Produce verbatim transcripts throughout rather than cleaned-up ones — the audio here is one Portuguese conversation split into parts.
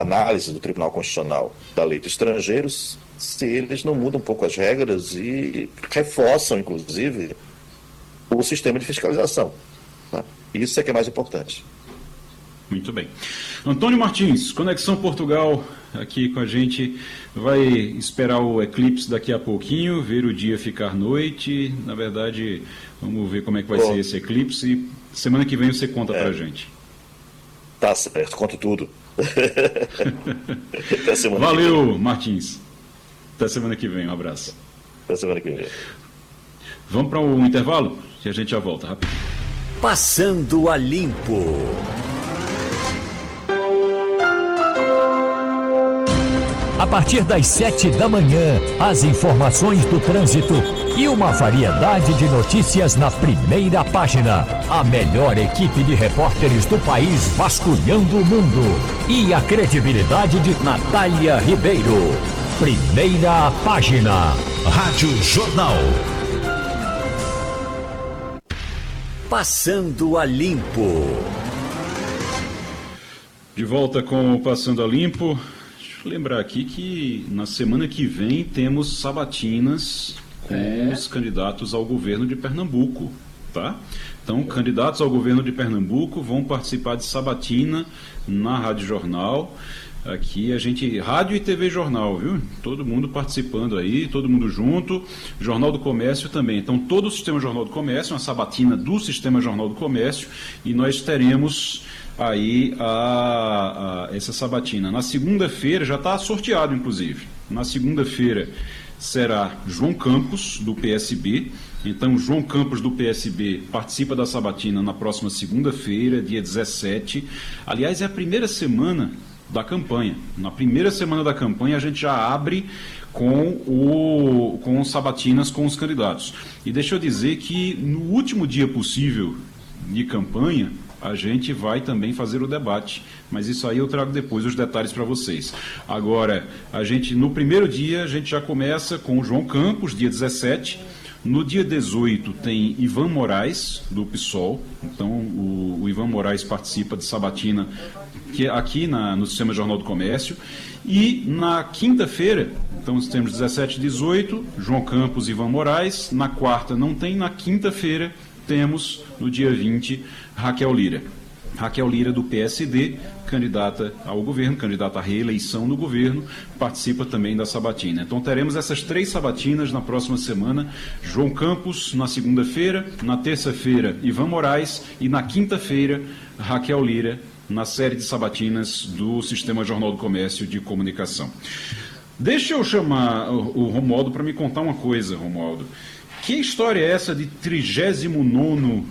análise do Tribunal Constitucional da Lei dos Estrangeiros se eles não mudam um pouco as regras e reforçam, inclusive, o sistema de fiscalização. Tá? Isso é que é mais importante. Muito bem. Antônio Martins, Conexão Portugal, aqui com a gente. Vai esperar o eclipse daqui a pouquinho, ver o dia ficar noite. Na verdade, vamos ver como é que vai Bom, ser esse eclipse. Semana que vem você conta é, pra gente. Tá certo, conto tudo. Até semana Valeu, que vem. Martins. Até semana que vem, um abraço. Até semana que vem. Vamos para um intervalo e a gente já volta rápido. Passando a Limpo. A partir das sete da manhã, as informações do trânsito e uma variedade de notícias na primeira página. A melhor equipe de repórteres do país vasculhando o mundo. E a credibilidade de Natália Ribeiro. Primeira página. Rádio Jornal. Passando a Limpo. De volta com o Passando a Limpo. Lembrar aqui que na semana que vem temos sabatinas com é. os candidatos ao governo de Pernambuco, tá? Então, candidatos ao governo de Pernambuco vão participar de sabatina na Rádio Jornal. Aqui a gente, rádio e T V Jornal, viu? Todo mundo participando aí, todo mundo junto. Jornal do Comércio também. Então, todo o Sistema Jornal do Comércio, uma sabatina do Sistema Jornal do Comércio, e nós teremos aí a, a, essa sabatina. Na segunda-feira, já está sorteado, inclusive. Na segunda-feira será João Campos, do P S B. Então, João Campos, do P S B, participa da sabatina na próxima segunda-feira, dia dezessete. Aliás, é a primeira semana da campanha. Na primeira semana da campanha, a gente já abre com, o, com sabatinas com os candidatos. E deixa eu dizer que no último dia possível de campanha, a gente vai também fazer o debate, mas isso aí eu trago depois os detalhes para vocês. Agora, a gente, no primeiro dia, a gente já começa com o João Campos, dia dezessete. No dia dezoito tem Ivan Moraes, do PSOL. Então, o, o Ivan Moraes participa de sabatina que, aqui na, no Sistema Jornal do Comércio. E na quinta-feira, então temos dezessete e dezoito, João Campos e Ivan Moraes. Na quarta não tem, na quinta-feira temos, no dia vinte, Raquel Lira. Raquel Lira, do P S D, candidata ao governo, candidata à reeleição no governo, participa também da sabatina. Então teremos essas três sabatinas na próxima semana. João Campos na segunda-feira, na terça-feira Ivan Moraes e na quinta-feira Raquel Lira, na série de sabatinas do Sistema Jornal do Comércio de Comunicação. Deixa eu chamar o Romualdo para me contar uma coisa, Romualdo. Que história é essa de trigésimo nono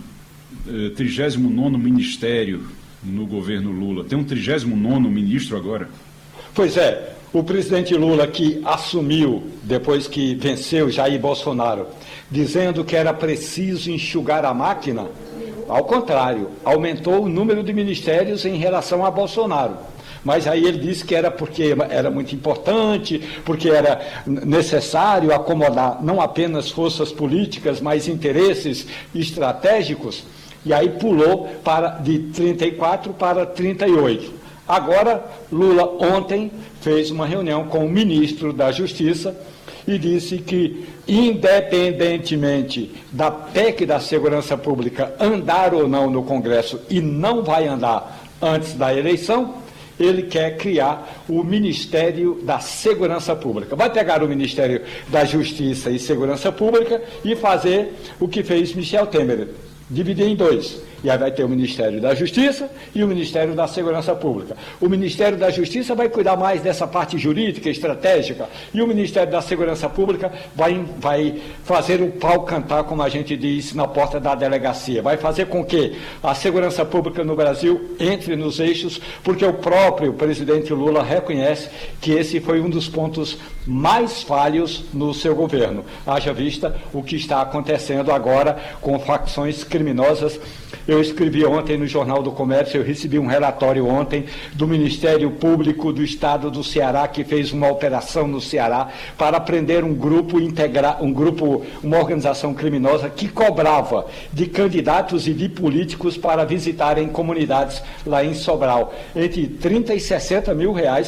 ministério no governo Lula? Tem um trigésimo nono ministro agora? Pois é, o presidente Lula, que assumiu depois que venceu Jair Bolsonaro, dizendo que era preciso enxugar a máquina, ao contrário, aumentou o número de ministérios em relação a Bolsonaro. Mas aí ele disse que era porque era muito importante, porque era necessário acomodar não apenas forças políticas, mas interesses estratégicos, e aí pulou para, de trinta e quatro para trinta e oito. Agora, Lula ontem fez uma reunião com o ministro da Justiça e disse que, independentemente da P E C da Segurança Pública andar ou não no Congresso, e não vai andar antes da eleição, ele quer criar o Ministério da Segurança Pública. Vai pegar o Ministério da Justiça e Segurança Pública e fazer o que fez Michel Temer, dividir em dois. E aí vai ter o Ministério da Justiça e o Ministério da Segurança Pública. O Ministério da Justiça vai cuidar mais dessa parte jurídica, estratégica, e o Ministério da Segurança Pública vai, vai fazer o pau cantar, como a gente diz, na porta da delegacia. Vai fazer com que a segurança pública no Brasil entre nos eixos, porque o próprio presidente Lula reconhece que esse foi um dos pontos mais falhos no seu governo. Haja vista o que está acontecendo agora com facções criminosas. Eu escrevi ontem no Jornal do Comércio, eu recebi um relatório ontem do Ministério Público do Estado do Ceará, que fez uma operação no Ceará para prender um grupo integrar, um grupo, uma organização criminosa que cobrava de candidatos e de políticos para visitarem comunidades lá em Sobral, entre trinta e sessenta mil reais